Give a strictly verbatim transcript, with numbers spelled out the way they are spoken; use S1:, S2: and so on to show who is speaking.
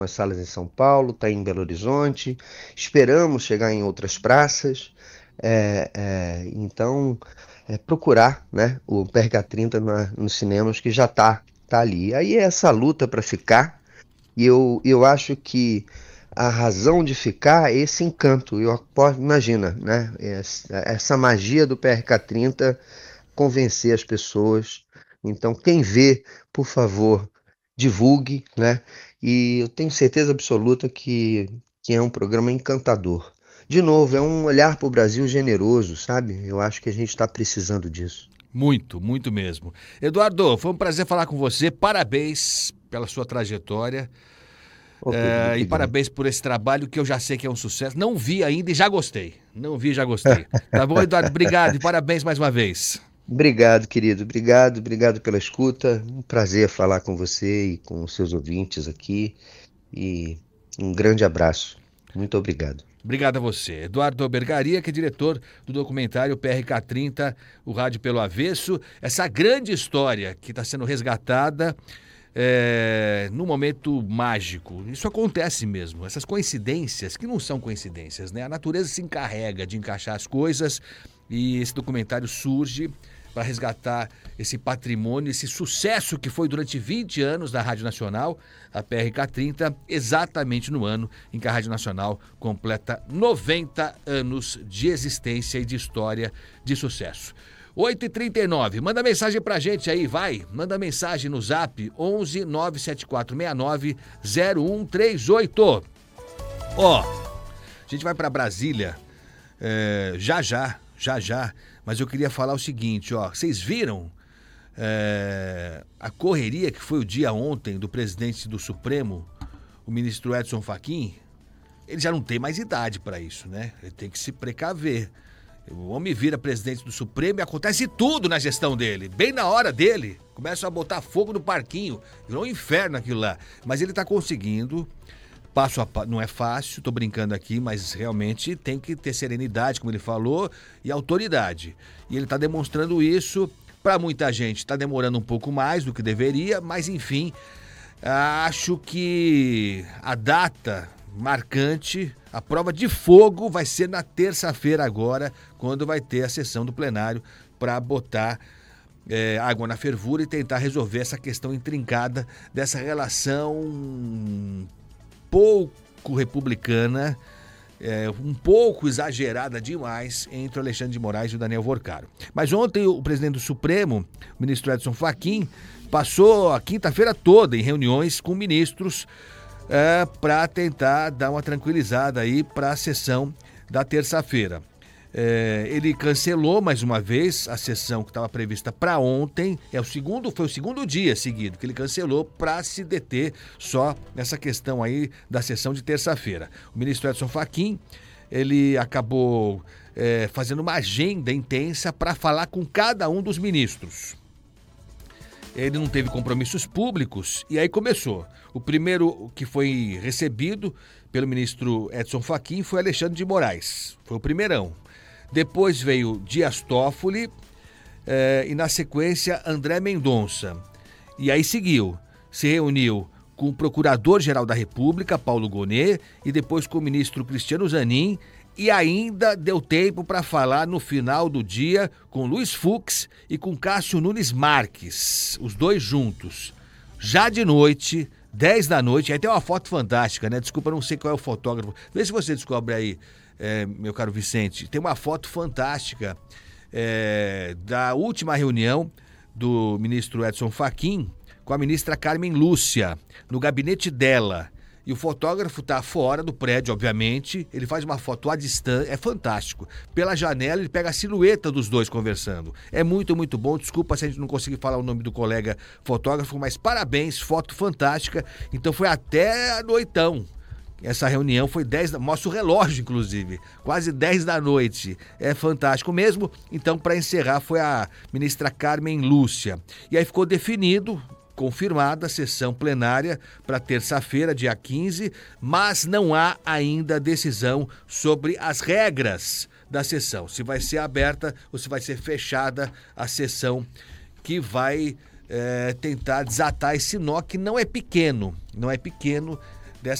S1: algumas salas em São Paulo, está em Belo Horizonte, esperamos chegar em outras praças. É, é, então, é, procurar, né, o P R K trinta na, nos cinemas que já está tá ali. Aí é essa luta para ficar, e eu, eu acho que a razão de ficar é esse encanto. Eu posso, imagina, né, essa, essa magia do P R K trinta convencer as pessoas. Então, quem vê, por favor, divulgue, né? E eu tenho certeza absoluta que, que é um programa encantador. De novo, é um olhar para o Brasil generoso, sabe? Eu acho que a gente está precisando disso.
S2: Muito, muito mesmo. Eduardo, foi um prazer falar com você. Parabéns pela sua trajetória.
S1: Ô, querido,
S2: É, e
S1: obrigado.
S2: parabéns por esse trabalho que eu já sei que é um sucesso. Não vi ainda e já gostei. Não vi e já gostei. Tá bom, Eduardo? Obrigado e parabéns mais uma vez.
S1: Obrigado, querido. Obrigado, obrigado pela escuta. Um prazer falar com você e com os seus ouvintes aqui. E um grande abraço. Muito obrigado.
S2: Obrigado a você. Eduardo Bergaria, que é diretor do documentário P R K trinta, o Rádio pelo Avesso. Essa grande história que está sendo resgatada é, num momento mágico. Isso acontece mesmo. Essas coincidências, que não são coincidências, né? A natureza se encarrega de encaixar as coisas e esse documentário surge para resgatar esse patrimônio, esse sucesso que foi durante vinte anos da Rádio Nacional, a P R K trinta, exatamente no ano em que a Rádio Nacional completa noventa anos de existência e de história de sucesso. oito e trinta e nove, manda mensagem pra gente aí, vai. Manda mensagem no zap onze nove sete quatro seis nove zero um três oito. Ó, a gente vai pra Brasília é, já já, já já, mas eu queria falar o seguinte, ó, vocês viram é, a correria que foi o dia ontem do presidente do Supremo, o ministro Edson Fachin? Ele já não tem mais idade pra isso, né? Ele tem que se precaver. O homem vira presidente do Supremo e acontece tudo na gestão dele, bem na hora dele. Começa a botar fogo no parquinho, virou um inferno aquilo lá. Mas ele tá conseguindo, passo a passo, não é fácil, tô brincando aqui, mas realmente tem que ter serenidade, como ele falou, e autoridade. E ele tá demonstrando isso. Para muita gente está demorando um pouco mais do que deveria, mas enfim, acho que a data marcante, a prova de fogo vai ser na terça-feira agora, quando vai ter a sessão do plenário para botar é, água na fervura e tentar resolver essa questão intrincada dessa relação pouco republicana, É, um pouco exagerada demais entre o Alexandre de Moraes e o Daniel Worcaro. Mas ontem o presidente do Supremo, o ministro Edson Fachin, passou a quinta-feira toda em reuniões com ministros é, para tentar dar uma tranquilizada aí para a sessão da terça-feira. É, ele cancelou mais uma vez a sessão que estava prevista para ontem. É o segundo, foi o segundo dia seguido que ele cancelou para se deter só nessa questão aí da sessão de terça-feira. O ministro Edson Fachin, ele acabou é, fazendo uma agenda intensa para falar com cada um dos ministros. Ele não teve compromissos públicos e aí começou. O primeiro que foi recebido pelo ministro Edson Fachin foi Alexandre de Moraes. Foi o primeirão. Depois veio Dias Toffoli eh, e na sequência André Mendonça. E aí seguiu, se reuniu com o Procurador-Geral da República, Paulo Gonet, e depois com o ministro Cristiano Zanin, e ainda deu tempo para falar no final do dia com Luiz Fux e com Cássio Nunes Marques, os dois juntos. Já de noite, dez da noite, aí tem uma foto fantástica, né? Desculpa, não sei qual é o fotógrafo. Vê se você descobre aí. É, meu caro Vicente, tem uma foto fantástica é, da última reunião do ministro Edson Fachin com a ministra Carmen Lúcia, no gabinete dela. E o fotógrafo está fora do prédio, obviamente, ele faz uma foto à distância, é fantástico. Pela janela ele pega a silhueta dos dois conversando. É muito, muito bom, desculpa se a gente não conseguir falar o nome do colega fotógrafo, mas parabéns, foto fantástica. Então foi até a noitão. Essa reunião foi dez da... Mostra o relógio, inclusive. Quase dez da noite. É fantástico mesmo. Então, para encerrar, foi a ministra Carmen Lúcia. E aí ficou definido, confirmada a sessão plenária para terça-feira, dia quinze, mas não há ainda decisão sobre as regras da sessão. Se vai ser aberta ou se vai ser fechada a sessão que vai é, tentar desatar esse nó que não é pequeno. Não é pequeno.